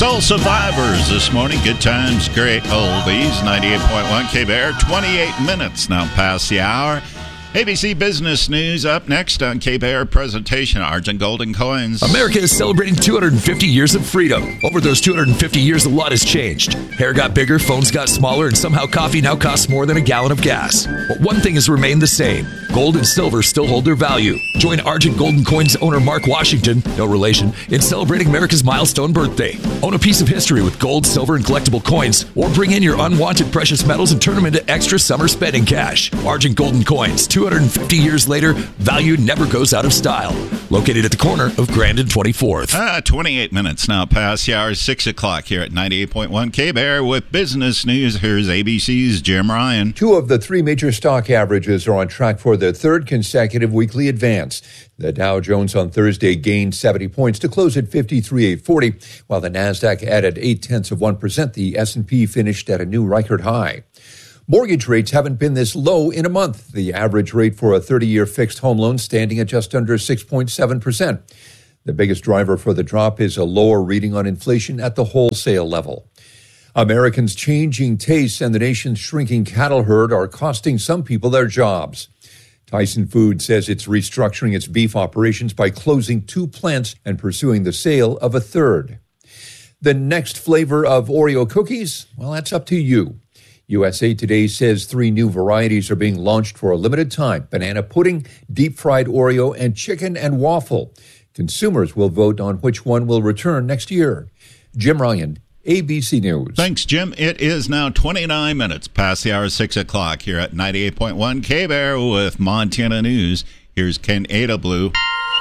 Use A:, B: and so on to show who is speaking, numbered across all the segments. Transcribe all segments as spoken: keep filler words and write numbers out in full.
A: Soul Survivors this morning. Good times, great oldies. ninety-eight point one K-Bear. twenty-eight minutes now past the hour. A B C Business News up next on K-Bear presentation. Argent Golden Coins.
B: America is celebrating two hundred fifty years of freedom. Over those two hundred fifty years, a lot has changed. Hair got bigger, phones got smaller, and somehow coffee now costs more than a gallon of gas. But one thing has remained the same. Gold and silver still hold their value. Join Argent Golden Coins owner Mark Washington, no relation, in celebrating America's milestone birthday. Own a piece of history with gold, silver, and collectible coins, or bring in your unwanted precious metals and turn them into extra summer spending cash. Argent Golden Coins, two hundred fifty years later, value never goes out of style. Located at the corner of Grand and twenty-fourth.
A: Ah, twenty-eight minutes now past the hour, six o'clock here at ninety-eight point one K-Bear with Business News. Here's A B C's Jim Ryan.
C: Two of the three major stock averages are on track for their third consecutive weekly advance. The Dow Jones on Thursday gained seventy points to close at fifty-three thousand eight hundred forty, while the Nasdaq added eight tenths of one percent. The S and P finished at a new record high. Mortgage rates haven't been this low in a month. The average rate for a thirty-year fixed home loan standing at just under six point seven percent. The biggest driver for the drop is a lower reading on inflation at the wholesale level. Americans' changing tastes and the nation's shrinking cattle herd are costing some people their jobs. Tyson Foods says it's restructuring its beef operations by closing two plants and pursuing the sale of a third. The next flavor of Oreo cookies? Well, that's up to you. U S A Today says three new varieties are being launched for a limited time: banana pudding, deep-fried Oreo, and chicken and waffle. Consumers will vote on which one will return next year. Jim Ryan, A B C News.
A: Thanks, Jim. It is now twenty-nine minutes past the hour, six o'clock here at ninety-eight point one K-Bear with Montana News. Here's Ken Adelblue.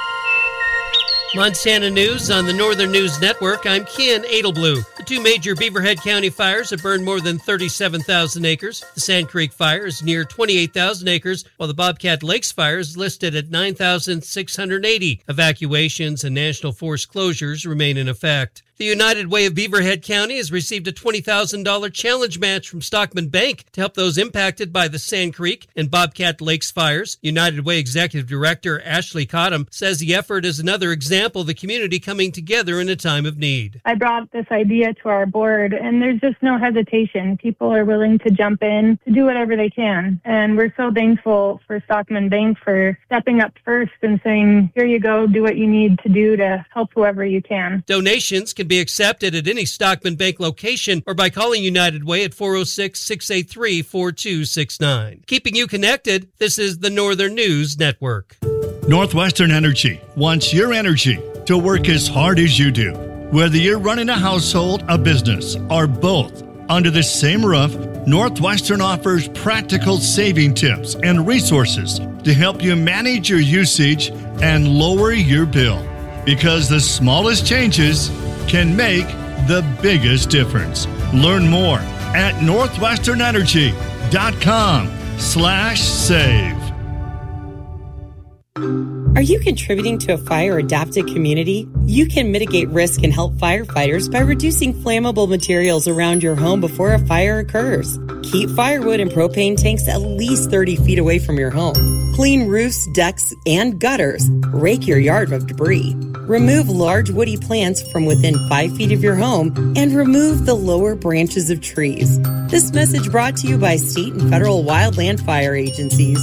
D: Montana News on the Northern News Network. I'm Ken Adelblue. The two major Beaverhead County fires have burned more than thirty-seven thousand acres. The Sand Creek fire is near twenty-eight thousand acres, while the Bobcat Lakes fire is listed at nine thousand six hundred eighty. Evacuations and national forest closures remain in effect. The United Way of Beaverhead County has received a twenty thousand dollars challenge match from Stockman Bank to help those impacted by the Sand Creek and Bobcat Lakes fires. United Way Executive Director Ashley Cottam says the effort is another example of the community coming together in a time of need.
E: I brought this idea to our board, and there's just no hesitation. People are willing to jump in to do whatever they can, and we're so thankful for Stockman Bank for stepping up first and saying, here you go, do what you need to do to help whoever you can.
D: Donations can be accepted at any Stockman Bank location or by calling United Way at four oh six, six eight three, four two six nine. Keeping you connected, this is the Northern News Network.
F: Northwestern Energy wants your energy to work as hard as you do. Whether you're running a household, a business, or both, under the same roof, Northwestern offers practical saving tips and resources to help you manage your usage and lower your bill. Because the smallest changes can make the biggest difference. Learn more at northwesternenergy.com slash save.
G: Are you contributing to a fire-adapted community? You can mitigate risk and help firefighters by reducing flammable materials around your home before a fire occurs. Keep firewood and propane tanks at least thirty feet away from your home. Clean roofs, decks, and gutters. Rake your yard of debris. Remove large woody plants from within five feet of your home and remove the lower branches of trees. This message brought to you by state and federal wildland fire agencies.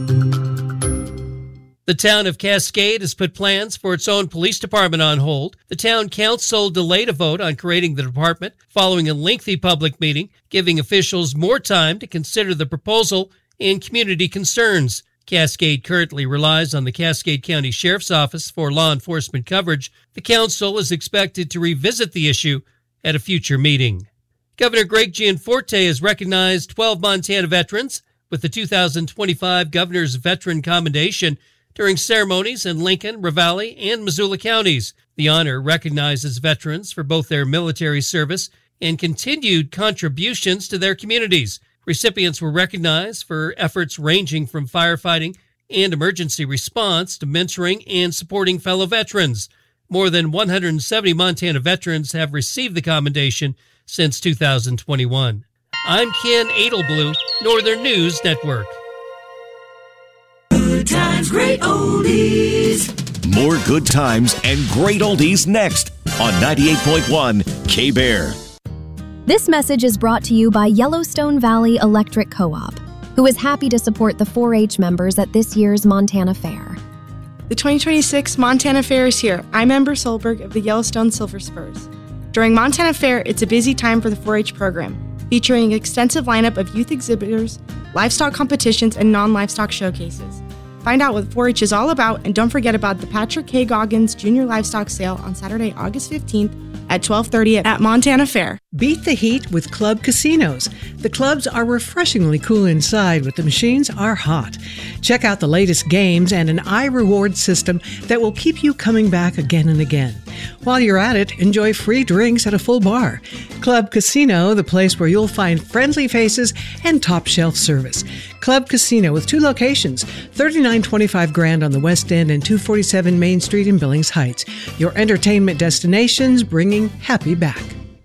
D: The town of Cascade has put plans for its own police department on hold. The town council delayed a vote on creating the department following a lengthy public meeting, giving officials more time to consider the proposal and community concerns. Cascade currently relies on the Cascade County Sheriff's Office for law enforcement coverage. The council is expected to revisit the issue at a future meeting. Governor Greg Gianforte has recognized twelve Montana veterans with the two thousand twenty-five Governor's Veteran Commendation during ceremonies in Lincoln, Ravalli, and Missoula counties. The honor recognizes veterans for both their military service and continued contributions to their communities. Recipients were recognized for efforts ranging from firefighting and emergency response to mentoring and supporting fellow veterans. More than one hundred seventy Montana veterans have received the commendation since two thousand twenty-one. I'm Ken Adelblue, Northern News Network.
H: Good times, great oldies.
B: More good times and great oldies next
H: on ninety-eight point one K-Bear.
I: This message is brought to you by Yellowstone Valley Electric Co-op, who is happy to support the four H members at this year's Montana Fair.
J: The twenty twenty-six Montana Fair is here. I'm Ember Solberg of the Yellowstone Silver Spurs. During Montana Fair, it's a busy time for the four H program, featuring an extensive lineup of youth exhibitors, livestock competitions, and non-livestock showcases. Find out what four H is all about, and don't forget about the Patrick K. Goggins Junior Livestock Sale on Saturday, August fifteenth at twelve thirty at Montana Fair.
K: Beat the heat with Club Casinos. The clubs are refreshingly cool inside, but the machines are hot. Check out the latest games and an iReward system that will keep you coming back again and again. While you're at it, enjoy free drinks at a full bar. Club Casino, the place where you'll find friendly faces and top-shelf service. Club Casino with two locations, thirty-nine twenty-five Grand on the West End and two forty-seven Main Street in Billings Heights. Your entertainment destinations bringing happy back.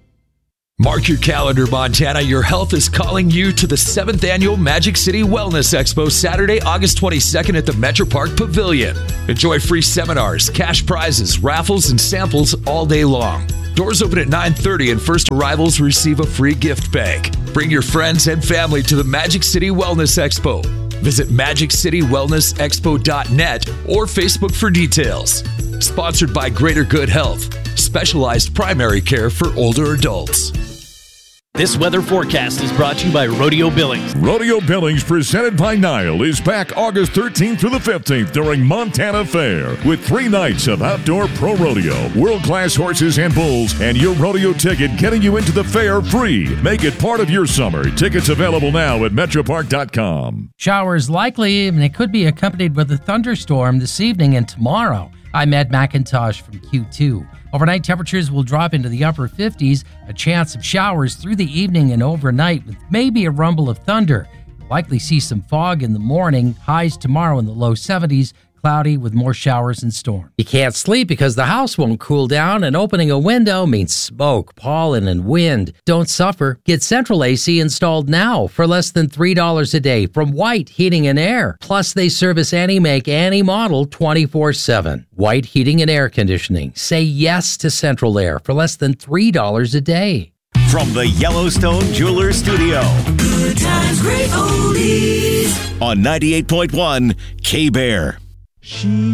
B: Mark your calendar, Montana. Your health is calling you to the seventh Annual Magic City Wellness Expo, Saturday, August twenty-second at the Metro Park Pavilion. Enjoy free seminars, cash prizes, raffles, and samples all day long. Doors open at nine thirty and first arrivals receive a free gift bag. Bring your friends and family to the Magic City Wellness Expo. Visit magic city wellness expo dot net or Facebook for details. Sponsored by Greater Good Health, specialized primary care for older adults.
L: This weather forecast is brought to you by Rodeo Billings.
M: Rodeo Billings, presented by Nile, is back August thirteenth through the fifteenth during Montana Fair with three nights of outdoor pro rodeo, world-class horses and bulls, and your rodeo ticket getting you into the fair free. Make it part of your summer. Tickets available now at metro park dot com.
N: Showers likely, and it could be accompanied with a thunderstorm this evening and tomorrow. I'm Ed McIntosh from Q two. Overnight temperatures will drop into the upper fifties, a chance of showers through the evening and overnight with maybe a rumble of thunder. You'll likely see some fog in the morning, highs tomorrow in the low seventies, cloudy with more showers and storms.
O: You can't sleep because the house won't cool down, and opening a window means smoke, pollen, and wind. Don't suffer. Get Central A C installed now for less than three dollars a day from White Heating and Air. Plus, they service any make, any model twenty-four seven. White Heating and Air Conditioning. Say yes to Central Air for less than three dollars a day.
H: From the Yellowstone Jewelers Studio.
P: Good times, great oldies.
H: On ninety-eight point one K-Bear.
P: She